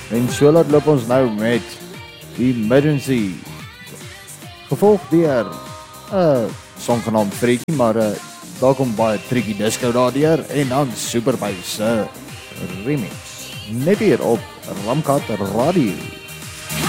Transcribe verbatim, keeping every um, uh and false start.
En so laat loop ons nou met Emergency, gevolg deur 'n uh, song genaamd Freaky, maar uh, daar kom baie tricky disco daardeur, en dan Superbass se remix, net hier op Ramkat Radio.